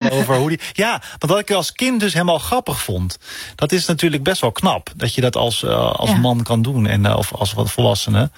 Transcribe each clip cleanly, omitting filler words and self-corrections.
over hoe die... Ja, want wat ik als kind dus helemaal grappig vond. Dat is natuurlijk best wel knap. Dat je dat als man kan doen. En, of als wat volwassene.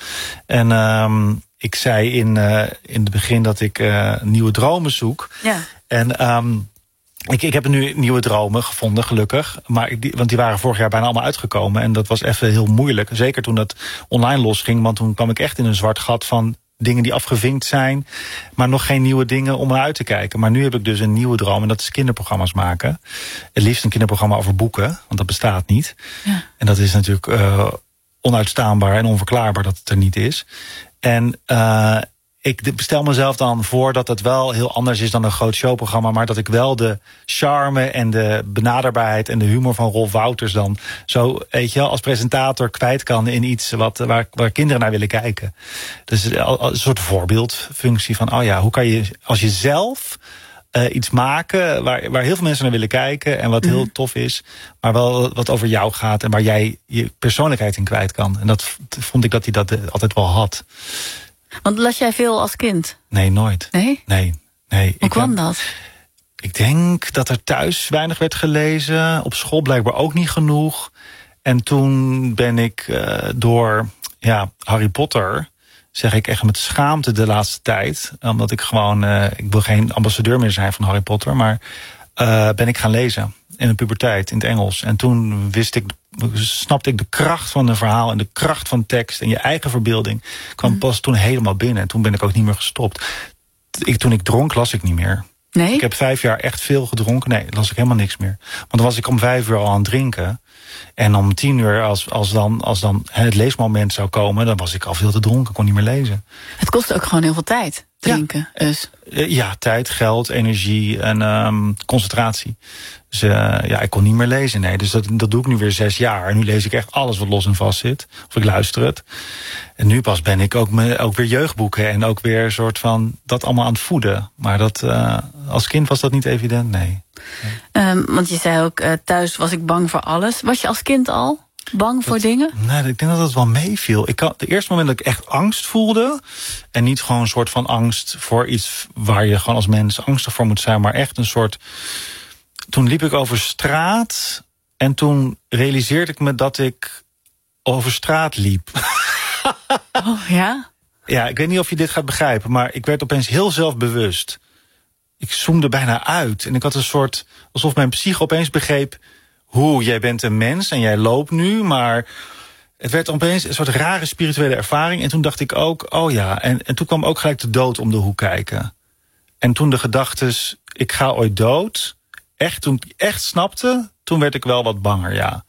En ik zei in het begin dat ik nieuwe dromen zoek. Ja. En... Ik heb nu nieuwe dromen gevonden, gelukkig. Want die waren vorig jaar bijna allemaal uitgekomen. En dat was even heel moeilijk. Zeker toen dat online losging. Want toen kwam ik echt in een zwart gat van dingen die afgevinkt zijn. Maar nog geen nieuwe dingen om naar uit te kijken. Maar nu heb ik dus een nieuwe droom. En dat is kinderprogramma's maken. Het liefst een kinderprogramma over boeken. Want dat bestaat niet. Ja. En dat is natuurlijk onuitstaanbaar en onverklaarbaar dat het er niet is. En... ik stel mezelf dan voor dat het wel heel anders is dan een groot showprogramma. Maar dat ik wel de charme en de benaderbaarheid en de humor van Rolf Wouters dan zo, weet je wel, als presentator kwijt kan in iets waar kinderen naar willen kijken. Dus een soort voorbeeldfunctie van, oh ja, hoe kan je als je zelf iets maken waar heel veel mensen naar willen kijken en wat heel tof is, maar wel wat over jou gaat en waar jij je persoonlijkheid in kwijt kan. En dat vond ik dat hij dat altijd wel had. Want las jij veel als kind? Nee, nooit. Nee? Nee. Hoe kwam dat? Ik denk dat er thuis weinig werd gelezen. Op school blijkbaar ook niet genoeg. En toen ben ik door Harry Potter, zeg ik echt met schaamte de laatste tijd. Omdat ik gewoon, ik wil geen ambassadeur meer zijn van Harry Potter. Maar ben ik gaan lezen in de puberteit in het Engels. En toen snapte ik de kracht van een verhaal en de kracht van tekst en je eigen verbeelding kwam pas toen helemaal binnen. En toen ben ik ook niet meer gestopt. Toen ik dronk, las ik niet meer. Nee? Ik heb 5 jaar echt veel gedronken. Nee, las ik helemaal niks meer. Want dan was ik om 5 uur al aan het drinken. En om 10 uur, als dan het leesmoment zou komen, dan was ik al veel te dronken, kon niet meer lezen. Het kost ook gewoon heel veel tijd, drinken. Ja. Dus. Ja, tijd, geld, energie en concentratie. Dus ik kon niet meer lezen, nee. Dus dat doe ik nu weer 6 jaar. En nu lees ik echt alles wat los en vast zit. Of ik luister het. En nu pas ben ik ook weer jeugdboeken. En ook weer een soort van dat allemaal aan het voeden. Maar dat als kind was dat niet evident, nee. Want je zei ook, thuis was ik bang voor alles. Was je als kind al bang voor dingen? Nee, ik denk dat het wel meeviel. De eerste moment dat ik echt angst voelde, en niet gewoon een soort van angst voor iets waar je gewoon als mens angstig voor moet zijn, maar echt een soort... Toen liep ik over straat en toen realiseerde ik me dat ik over straat liep. Oh ja? Ja, ik weet niet of je dit gaat begrijpen, maar ik werd opeens heel zelfbewust. Ik zoomde bijna uit en ik had een soort, alsof mijn psyche opeens begreep, jij bent een mens en jij loopt nu, maar het werd opeens een soort rare spirituele ervaring. En toen dacht ik ook, en toen kwam ook gelijk de dood om de hoek kijken. En toen de gedachtes, ik ga ooit dood, toen ik echt snapte, toen werd ik wel wat banger, ja.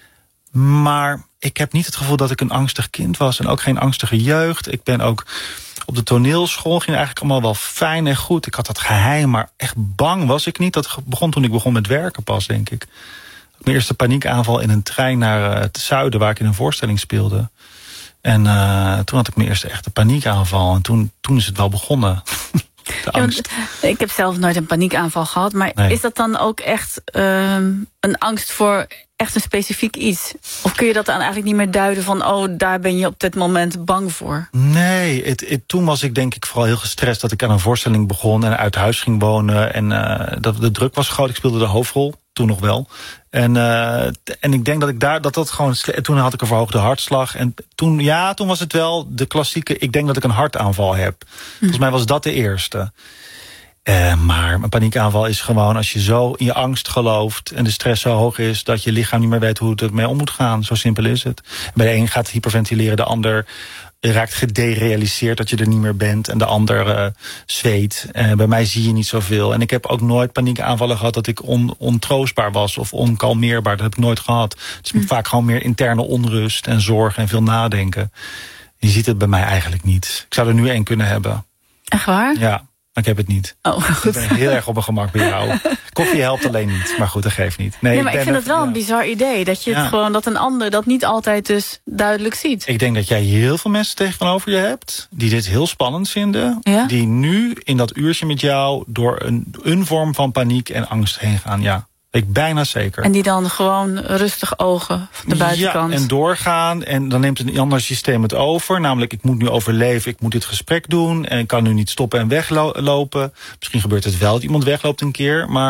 Maar ik heb niet het gevoel dat ik een angstig kind was en ook geen angstige jeugd. Ik ben ook op de toneelschool, ging eigenlijk allemaal wel fijn en goed. Ik had dat geheim, maar echt bang was ik niet. Dat begon toen ik begon met werken pas, denk ik. Mijn eerste paniekaanval in een trein naar het zuiden, waar ik in een voorstelling speelde. En toen had ik mijn eerste echte paniekaanval. En toen is het wel begonnen. De angst. Ja, ik heb zelf nooit een paniekaanval gehad. Maar is dat dan ook echt een angst voor echt een specifiek iets? Of kun je dat dan eigenlijk niet meer duiden van, daar ben je op dit moment bang voor? Nee, toen was ik denk ik vooral heel gestrest dat ik aan een voorstelling begon en uit huis ging wonen. En de druk was groot. Ik speelde de hoofdrol, toen nog wel. En ik denk dat ik dat gewoon... Toen had ik een verhoogde hartslag. En toen was het wel de klassieke, ik denk dat ik een hartaanval heb. Volgens mij was dat de eerste. Maar een paniekaanval is gewoon als je zo in je angst gelooft en de stress zo hoog is dat je lichaam niet meer weet hoe het ermee om moet gaan. Zo simpel is het. Bij de een gaat hyperventileren, de ander raakt gederealiseerd dat je er niet meer bent en de ander zweet. Bij mij zie je niet zoveel. En ik heb ook nooit paniekaanvallen gehad dat ik ontroostbaar was of onkalmeerbaar. Dat heb ik nooit gehad. Het is vaak gewoon meer interne onrust en zorg en veel nadenken. Je ziet het bij mij eigenlijk niet. Ik zou er nu 1 kunnen hebben. Echt waar? Ja. Maar ik heb het niet. Oh, goed. Ik ben heel erg op mijn gemak bij jou. Koffie helpt alleen niet, maar goed, dat geeft niet. Nee, maar ik vind het wel een bizar idee. Dat je het gewoon, dat een ander dat niet altijd dus duidelijk ziet. Ik denk dat jij heel veel mensen tegenover je hebt die dit heel spannend vinden. Ja? Die nu in dat uurtje met jou door een vorm van paniek en angst heen gaan, ja. Weet ik bijna zeker. En die dan gewoon rustig ogen van de buitenkant. Ja, en doorgaan. En dan neemt een ander systeem het over. Namelijk, ik moet nu overleven, ik moet dit gesprek doen. En ik kan nu niet stoppen en weglopen. Misschien gebeurt het wel dat iemand wegloopt een keer. Maar